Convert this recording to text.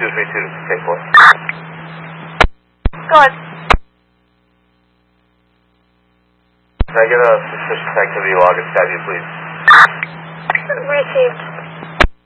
232, take 4. Go ahead. Can I get a suspicious activity log at Skyview, please? Received.